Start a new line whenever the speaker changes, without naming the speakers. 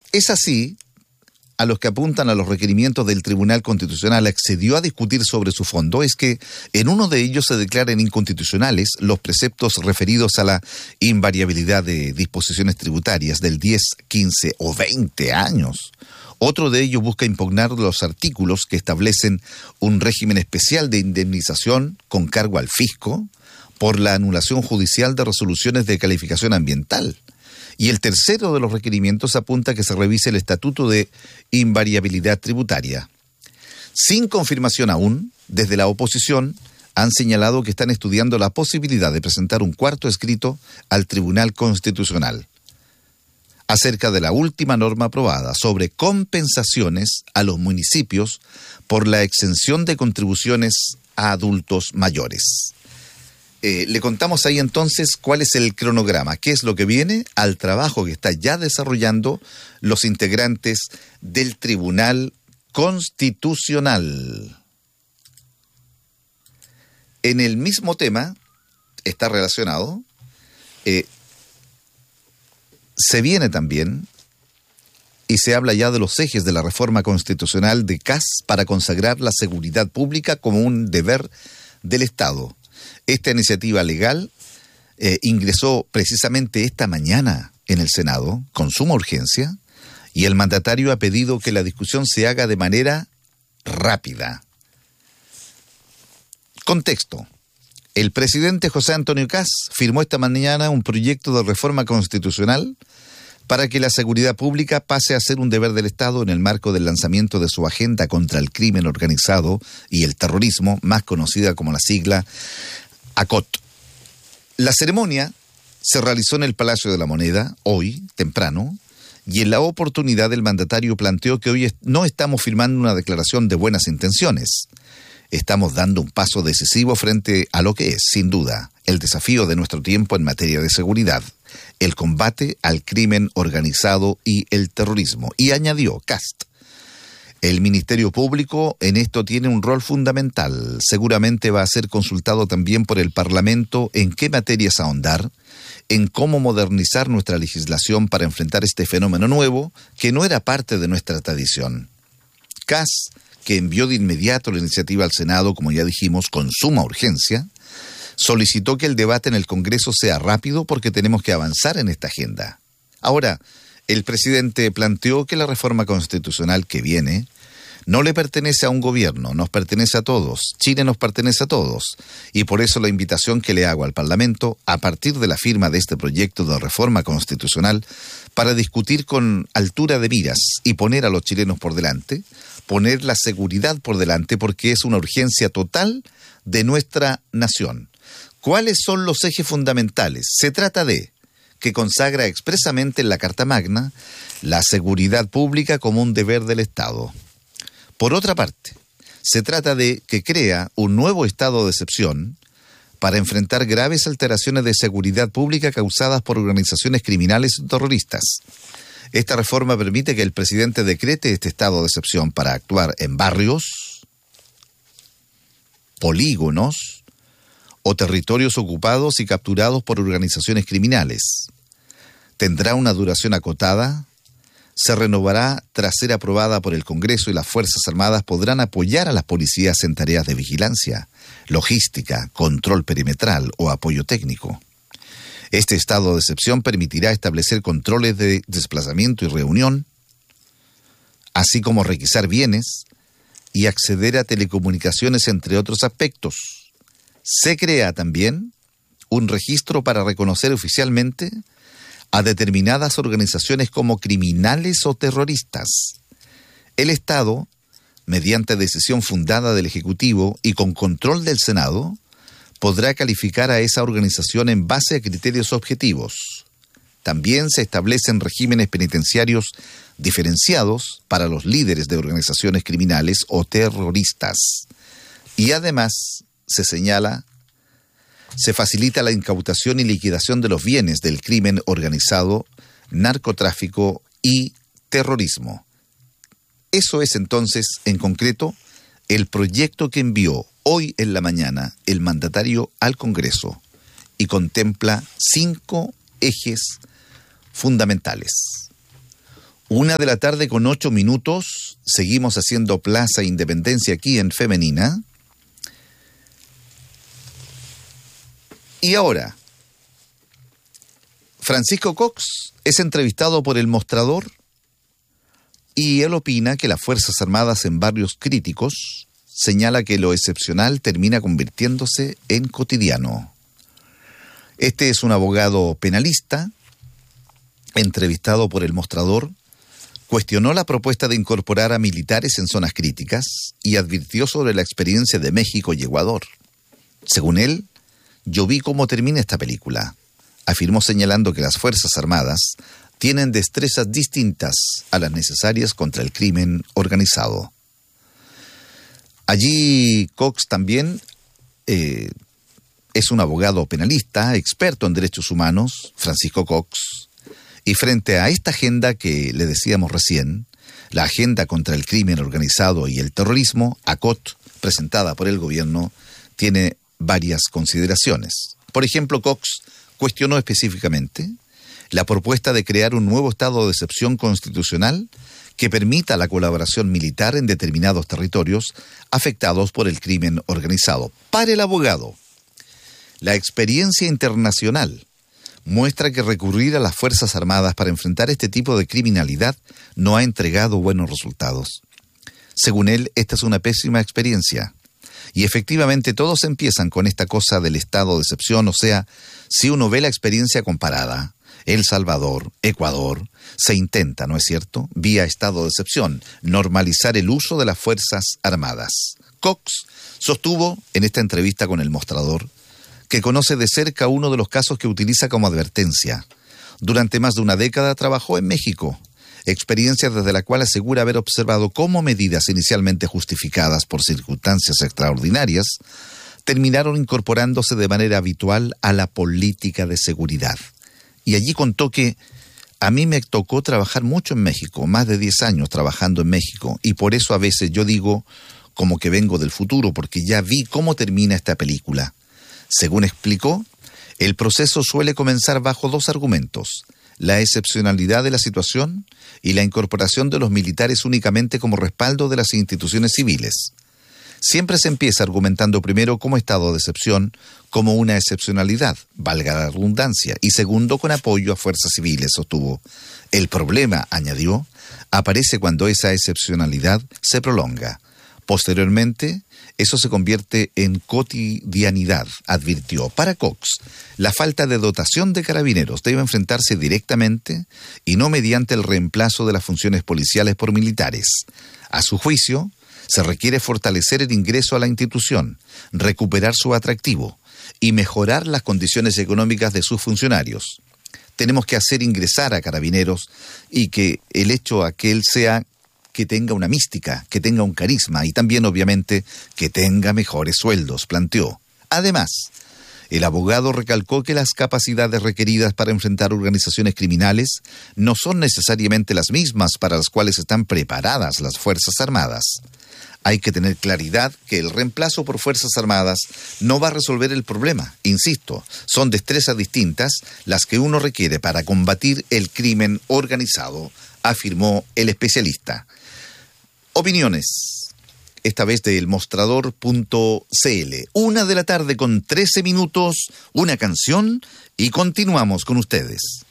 Es así a los que apuntan a los requerimientos del Tribunal Constitucional accedió a discutir sobre su fondo, es que en uno de ellos se declaran inconstitucionales los preceptos referidos a la invariabilidad de disposiciones tributarias del 10, 15 o 20 años. Otro de ellos busca impugnar los artículos que establecen un régimen especial de indemnización con cargo al fisco por la anulación judicial de resoluciones de calificación ambiental. Y el tercero de los requerimientos apunta a que se revise el Estatuto de Invariabilidad Tributaria. Sin confirmación aún, desde la oposición han señalado que están estudiando la posibilidad de presentar un cuarto escrito al Tribunal Constitucional acerca de la última norma aprobada sobre compensaciones a los municipios por la exención de contribuciones a adultos mayores. Le contamos ahí entonces cuál es el cronograma, qué es lo que viene al trabajo que está ya desarrollando los integrantes del Tribunal Constitucional. En el mismo tema, está relacionado, se viene también y se habla ya de los ejes de la reforma constitucional de CAS para consagrar la seguridad pública como un deber del Estado. Esta iniciativa legal ingresó precisamente esta mañana en el Senado con suma urgencia y el mandatario ha pedido que la discusión se haga de manera rápida. Contexto. El presidente José Antonio Kast firmó esta mañana un proyecto de reforma constitucional para que la seguridad pública pase a ser un deber del Estado en el marco del lanzamiento de su agenda contra el crimen organizado y el terrorismo, más conocida como la sigla ACOT. La ceremonia se realizó en el Palacio de la Moneda, hoy, temprano, y en la oportunidad el mandatario planteó que hoy no estamos firmando una declaración de buenas intenciones. Estamos dando un paso decisivo frente a lo que es, sin duda, el desafío de nuestro tiempo en materia de seguridad, el combate al crimen organizado y el terrorismo. Y añadió Kast: el Ministerio Público en esto tiene un rol fundamental. Seguramente va a ser consultado también por el Parlamento en qué materias ahondar, en cómo modernizar nuestra legislación para enfrentar este fenómeno nuevo que no era parte de nuestra tradición. Kast, que envió de inmediato la iniciativa al Senado, como ya dijimos, con suma urgencia, solicitó que el debate en el Congreso sea rápido porque tenemos que avanzar en esta agenda. Ahora, el presidente planteó que la reforma constitucional que viene no le pertenece a un gobierno, nos pertenece a todos, Chile nos pertenece a todos, y por eso la invitación que le hago al Parlamento, a partir de la firma de este proyecto de reforma constitucional, para discutir con altura de miras y poner a los chilenos por delante, poner la seguridad por delante, porque es una urgencia total de nuestra nación. ¿Cuáles son los ejes fundamentales? Se trata de que consagra expresamente en la Carta Magna la seguridad pública como un deber del Estado. Por otra parte, se trata de que crea un nuevo estado de excepción para enfrentar graves alteraciones de seguridad pública causadas por organizaciones criminales y terroristas. Esta reforma permite que el presidente decrete este estado de excepción para actuar en barrios, polígonos o territorios ocupados y capturados por organizaciones criminales. Tendrá una duración acotada, se renovará tras ser aprobada por el Congreso y las Fuerzas Armadas podrán apoyar a las policías en tareas de vigilancia, logística, control perimetral o apoyo técnico. Este estado de excepción permitirá establecer controles de desplazamiento y reunión, así como requisar bienes y acceder a telecomunicaciones, entre otros aspectos. Se crea también un registro para reconocer oficialmente a determinadas organizaciones como criminales o terroristas. El Estado, mediante decisión fundada del Ejecutivo y con control del Senado, podrá calificar a esa organización en base a criterios objetivos. También se establecen regímenes penitenciarios diferenciados para los líderes de organizaciones criminales o terroristas. Y además, se señala, se facilita la incautación y liquidación de los bienes del crimen organizado, narcotráfico y terrorismo. Eso es entonces, en concreto, el proyecto que envió hoy en la mañana el mandatario al Congreso y contempla 5 ejes fundamentales. 1:08 p.m, seguimos haciendo Plaza Independencia aquí en Femenina. Y ahora, Francisco Cox es entrevistado por El Mostrador y él opina que las Fuerzas Armadas en barrios críticos señala que lo excepcional termina convirtiéndose en cotidiano. Este es un abogado penalista, entrevistado por El Mostrador, cuestionó la propuesta de incorporar a militares en zonas críticas y advirtió sobre la experiencia de México y Ecuador. Según él, yo vi cómo termina esta película, afirmó señalando que las Fuerzas Armadas tienen destrezas distintas a las necesarias contra el crimen organizado. Allí Cox también es un abogado penalista, experto en derechos humanos, Francisco Cox, y frente a esta agenda que le decíamos recién, la agenda contra el crimen organizado y el terrorismo, ACOT, presentada por el gobierno, tiene varias consideraciones. Por ejemplo, Cox cuestionó específicamente la propuesta de crear un nuevo estado de excepción constitucional que permita la colaboración militar en determinados territorios afectados por el crimen organizado. Para el abogado, la experiencia internacional muestra que recurrir a las Fuerzas Armadas para enfrentar este tipo de criminalidad no ha entregado buenos resultados. Según él, esta es una pésima experiencia. Y efectivamente todos empiezan con esta cosa del estado de excepción, o sea, si uno ve la experiencia comparada, El Salvador, Ecuador, se intenta, ¿no es cierto?, vía estado de excepción, normalizar el uso de las Fuerzas Armadas. Cox sostuvo en esta entrevista con El Mostrador que conoce de cerca uno de los casos que utiliza como advertencia. Durante más de una década trabajó en México, experiencia desde la cual asegura haber observado cómo medidas inicialmente justificadas por circunstancias extraordinarias terminaron incorporándose de manera habitual a la política de seguridad. Y allí contó que a mí me tocó trabajar mucho en México, más de 10 años trabajando en México, y por eso a veces yo digo como que vengo del futuro, porque ya vi cómo termina esta película. Según explicó, el proceso suele comenzar bajo dos argumentos: la excepcionalidad de la situación y la incorporación de los militares únicamente como respaldo de las instituciones civiles. Siempre se empieza argumentando primero como estado de excepción, como una excepcionalidad, valga la redundancia, y segundo con apoyo a fuerzas civiles, sostuvo. El problema, añadió, aparece cuando esa excepcionalidad se prolonga. Posteriormente, eso se convierte en cotidianidad, advirtió. Para Cox, la falta de dotación de carabineros debe enfrentarse directamente y no mediante el reemplazo de las funciones policiales por militares. A su juicio, se requiere fortalecer el ingreso a la institución, recuperar su atractivo y mejorar las condiciones económicas de sus funcionarios. Tenemos que hacer ingresar a carabineros y que el hecho aquel sea que tenga una mística, que tenga un carisma y también, obviamente, que tenga mejores sueldos, planteó. Además, el abogado recalcó que las capacidades requeridas para enfrentar organizaciones criminales no son necesariamente las mismas para las cuales están preparadas las Fuerzas Armadas. Hay que tener claridad que el reemplazo por Fuerzas Armadas no va a resolver el problema. Insisto, son destrezas distintas las que uno requiere para combatir el crimen organizado, afirmó el especialista. Opiniones, esta vez de elmostrador.cl. 1:13 p.m, una canción y continuamos con ustedes.